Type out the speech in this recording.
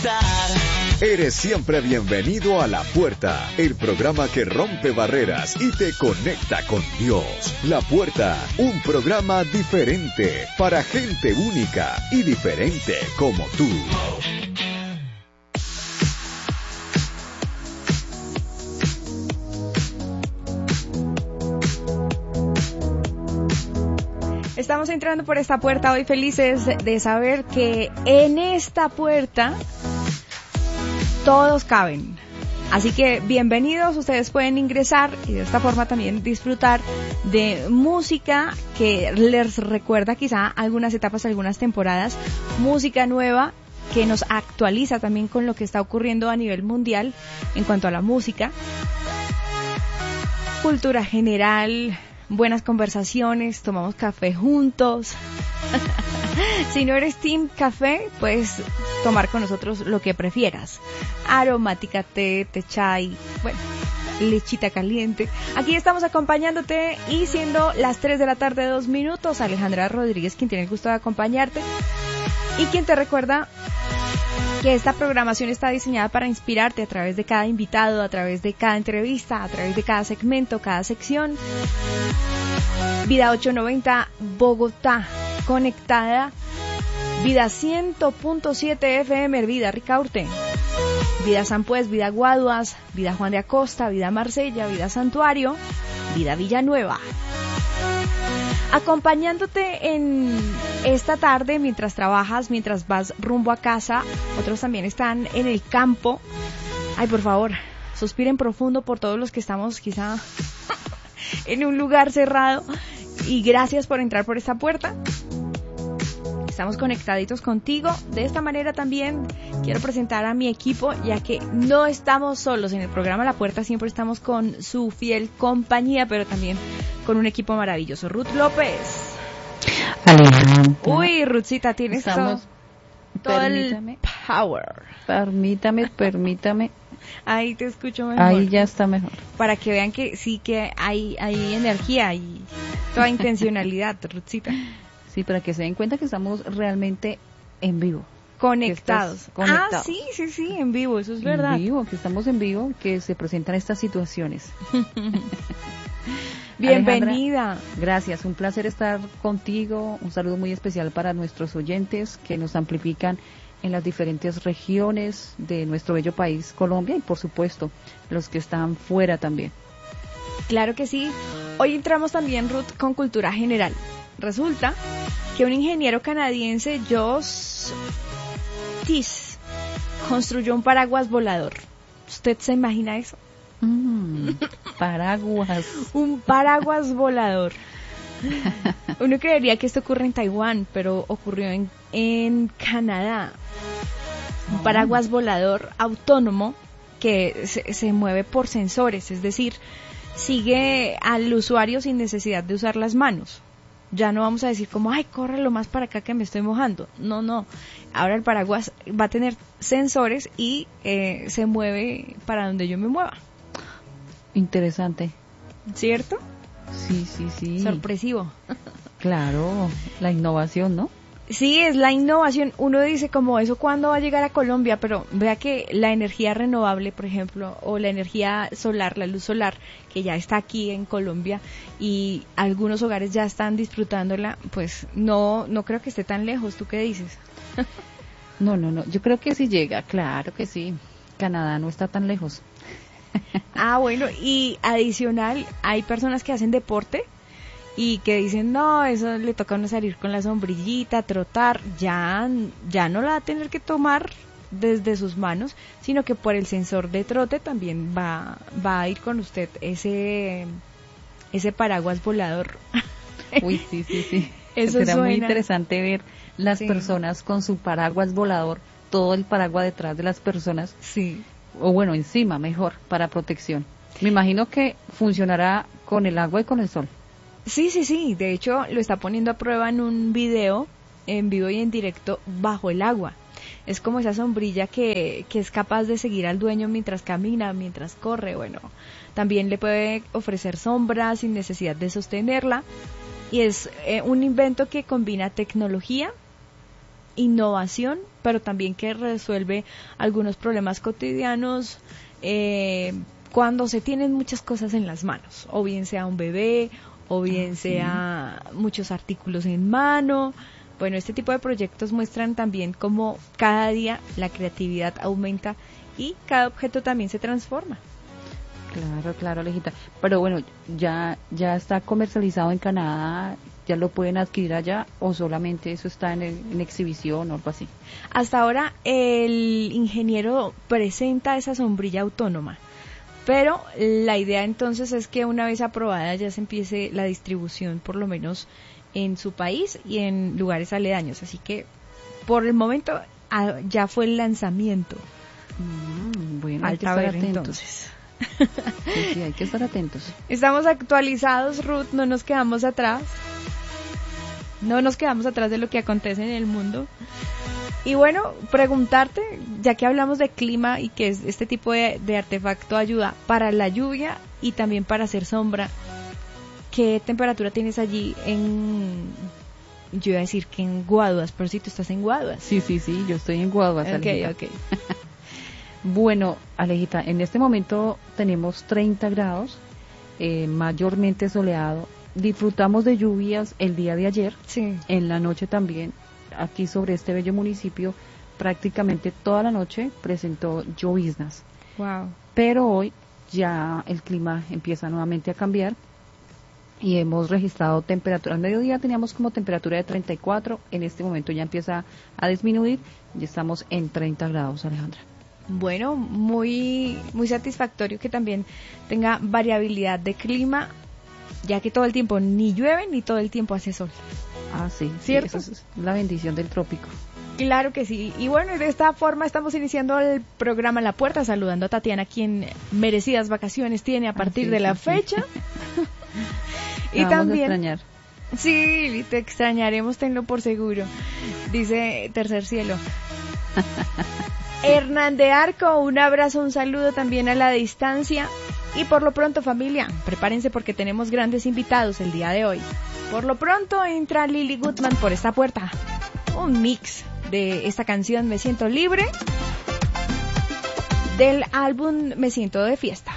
conectar. Eres siempre bienvenido a La Puerta, el programa que rompe barreras y te conecta con Dios. La Puerta, un programa diferente para gente única y diferente como tú. Estamos entrando por esta puerta hoy felices de saber que en esta puerta todos caben. Así que bienvenidos, ustedes pueden ingresar y de esta forma también disfrutar de música que les recuerda quizá algunas etapas, algunas temporadas, música nueva que nos actualiza también con lo que está ocurriendo a nivel mundial en cuanto a la música, cultura general, buenas conversaciones, tomamos café juntos. Si no eres team café, puedes tomar con nosotros lo que prefieras. Aromática, té chai, bueno, lechita caliente. Aquí estamos acompañándote y siendo las 3 de la tarde, 2 minutos, Alejandra Rodríguez, quien tiene el gusto de acompañarte y quien te recuerda que esta programación está diseñada para inspirarte a través de cada invitado, a través de cada entrevista, a través de cada segmento, cada sección. Vida 890 Bogotá conectada, Vida 100.7 FM, Vida Ricaurte, Vida San Pues, Vida Guaduas, Vida Juan de Acosta, Vida Marsella, Vida Santuario, Vida Villanueva. Acompañándote en esta tarde mientras trabajas, mientras vas rumbo a casa, otros también están en el campo. Ay, por favor, suspiren profundo por todos los que estamos quizá en un lugar cerrado y gracias por entrar por esta puerta. Estamos conectaditos contigo. De esta manera también quiero presentar a mi equipo, ya que no estamos solos en el programa La Puerta, siempre estamos con su fiel compañía, pero también con un equipo maravilloso. Ruth López. Alejandra. Uy, Ruthcita, tienes todo el power. Permítame. Ahí te escucho mejor. Ahí ya está mejor. Para que vean que sí que hay energía y toda intencionalidad, Ruthcita. Sí, para que se den cuenta que estamos realmente en vivo. Conectados. Conectados. Ah, sí, en vivo, eso es verdad. En vivo, que estamos en vivo, que se presentan estas situaciones. Bienvenida. Alejandra, gracias, un placer estar contigo. Un saludo muy especial para nuestros oyentes que nos amplifican en las diferentes regiones de nuestro bello país, Colombia, y por supuesto, los que están fuera también. Claro que sí. Hoy entramos también, Ruth, con cultura general. Resulta que un ingeniero canadiense, Josh Tiss, construyó un paraguas volador. ¿Usted se imagina eso? Paraguas. Un paraguas volador. Uno creería que esto ocurre en Taiwán, pero ocurrió en Canadá. Un paraguas volador autónomo que se mueve por sensores, es decir, sigue al usuario sin necesidad de usar las manos. Ya no vamos a decir como, ay, córrelo más para acá que me estoy mojando. No. Ahora el paraguas va a tener sensores y se mueve para donde yo me mueva. Interesante. ¿Cierto? Sí. Sorpresivo. Claro, la innovación, ¿no? Sí, es la innovación. Uno dice como eso, ¿cuándo va a llegar a Colombia? Pero vea que la energía renovable, por ejemplo, o la energía solar, la luz solar, que ya está aquí en Colombia y algunos hogares ya están disfrutándola, pues no creo que esté tan lejos. ¿Tú qué dices? No, yo creo que sí llega, claro que sí. Canadá no está tan lejos. Ah, bueno, y adicional, hay personas que hacen deporte y que dicen, no, eso le toca a uno salir con la sombrillita, trotar, ya no la va a tener que tomar desde sus manos, sino que por el sensor de trote también va a ir con usted ese paraguas volador. Uy, sí. Eso será suena muy interesante ver las personas con su paraguas volador, todo el paraguas detrás de las personas. Sí. O bueno, encima, mejor, para protección. Me imagino que funcionará con el agua y con el sol. Sí, de hecho lo está poniendo a prueba en un video en vivo y en directo bajo el agua. Es como esa sombrilla que es capaz de seguir al dueño mientras camina, mientras corre. Bueno, también le puede ofrecer sombra sin necesidad de sostenerla. Y es un invento que combina tecnología, innovación, pero también que resuelve algunos problemas cotidianos cuando se tienen muchas cosas en las manos, o bien sea un bebé, o bien sea muchos artículos en mano. Bueno, este tipo de proyectos muestran también cómo cada día la creatividad aumenta y cada objeto también se transforma. Claro, Alejita. Pero bueno, ya está comercializado en Canadá, ¿ya lo pueden adquirir allá o solamente eso está en exhibición o algo así? Hasta ahora el ingeniero presenta esa sombrilla autónoma, pero la idea entonces es que una vez aprobada ya se empiece la distribución por lo menos en su país y en lugares aledaños. Así que por el momento ya fue el lanzamiento. Bueno, hay que estar atentos. Entonces. Sí, hay que estar atentos. Estamos actualizados, Ruth, no nos quedamos atrás. No nos quedamos atrás de lo que acontece en el mundo. Y bueno, preguntarte, ya que hablamos de clima y que este tipo de artefacto ayuda para la lluvia y también para hacer sombra, ¿qué temperatura tienes allí yo iba a decir que en Guaduas, pero si tú estás en Guaduas? Sí, yo estoy en Guaduas, Alejita. Ok. Bueno, Alejita, en este momento tenemos 30 grados, mayormente soleado. Disfrutamos de lluvias el día de ayer, sí. En la noche también, aquí sobre este bello municipio, prácticamente toda la noche presentó lloviznas. Wow. Pero hoy ya el clima empieza nuevamente a cambiar y hemos registrado temperatura. Al mediodía teníamos como temperatura de 34, en este momento ya empieza a disminuir, ya estamos en 30 grados, Alejandra. Bueno, muy satisfactorio que también tenga variabilidad de clima, ya que todo el tiempo ni llueve ni todo el tiempo hace sol. Ah, sí, ¿cierto? Esa es la bendición del trópico. Claro que sí. Y bueno, de esta forma estamos iniciando el programa La Puerta, saludando a Tatiana, quien merecidas vacaciones tiene a partir de la fecha. Y también vamos a extrañar. Sí, te extrañaremos, tenlo por seguro, dice Tercer Cielo. Hernán de Arco, un abrazo, un saludo también a la distancia. Y por lo pronto, familia, prepárense porque tenemos grandes invitados el día de hoy. Por lo pronto entra Lily Goodman por esta puerta. Un mix de esta canción Me Siento Libre del álbum Me Siento de Fiesta.